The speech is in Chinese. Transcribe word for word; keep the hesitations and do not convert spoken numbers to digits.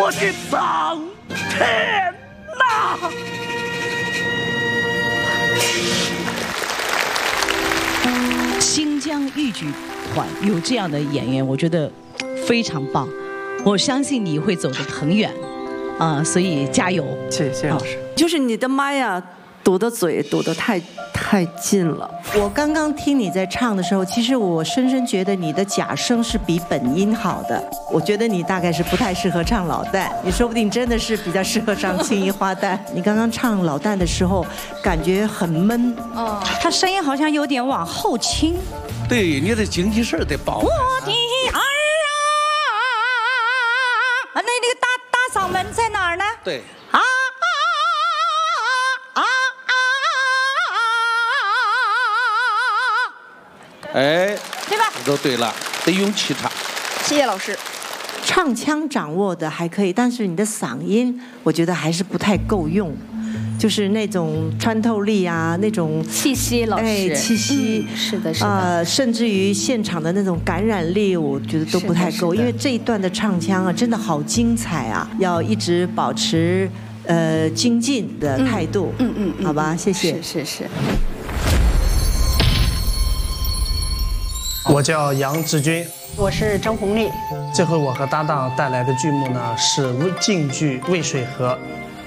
我的苍天呐！ 新疆豫剧团有这样的演员，我觉得非常棒。我相信你会走得很远，啊、呃，所以加油！ 谢谢老师。就是你的麦呀，堵的嘴堵得太太近了。 我刚刚听你在唱的时候，其实我深深觉得你的假声是比本音好的。我觉得你大概是不太适合唱老旦，你说不定真的是比较适合唱青衣花旦。你刚刚唱老旦的时候，感觉很闷。 哦，他声音好像有点往后倾。 对，你的精气神得爆。 我的儿啊，那那个大大嗓门在哪儿呢？ 对。 啊。 哎， 对吧？ 都对了，得用气唱。 谢谢老师。 唱腔掌握的还可以，但是你的嗓音，我觉得还是不太够用，就是那种穿透力啊，那种气息，老师， 哎，气息， 嗯、是的，是的。 呃，甚至于现场的那种感染力，我觉得都不太够，因为这一段的唱腔啊，真的好精彩啊，要一直保持呃精进的态度。 嗯嗯，嗯好吧，谢谢。 是是是。 我叫杨志军， 我是张红丽。 这回我和搭档带来的剧目呢是晋剧《渭水河》。